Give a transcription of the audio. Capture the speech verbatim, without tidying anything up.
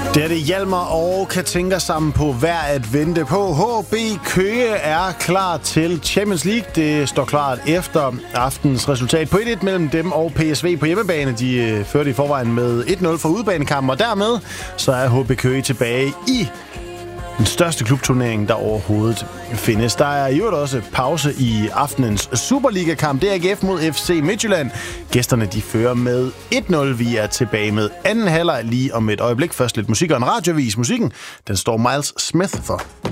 Det er det Hjalmar og Katinka sammen på hver at vente på. H B Køge er klar til Champions League. Det står klart efter aftens resultat på et et mellem dem og P S V på hjemmebane. De førte i forvejen med et nul for udebanekampen, og dermed så er H B Køge tilbage i den største klubturnering, der overhovedet findes. Der er i øvrigt også pause i aftenens Superliga-kamp. Det er A G F mod F C Midtjylland. Gæsterne de fører med et nul. Vi er tilbage med anden halvleg lige om et øjeblik. Først lidt musik og en radiovis. Musikken den står Miles Smith for.